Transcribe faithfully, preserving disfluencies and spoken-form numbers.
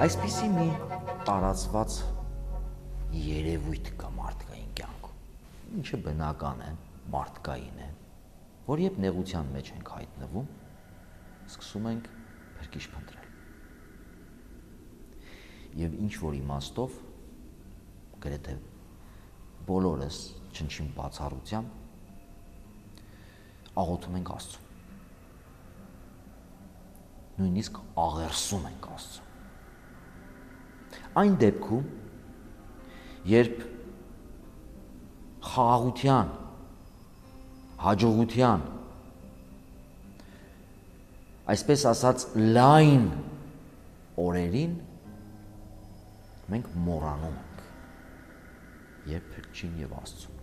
Այսպիսի մի տարածված երևույթ կա մարդկային կյանքում, ինչը բնական է, մարդկային է, որ երբ նեղության մեջ ենք հայտնվում, սկսում ենք փրկիչ փնտրել։ Եվ ինչ-որ իմաստով, գրեթե բոլորս չնչին բացառությամբ, աղոթում ենք Աստծուն։ Նույնիսկ աղերսում ենք Աստծուն։ Այն դեպքում, երբ խաղաղության, հաջողության, այսպես ասած լայն օրերին մենք մոռանում ենք եւ Փրկչին եւ Աստծուն։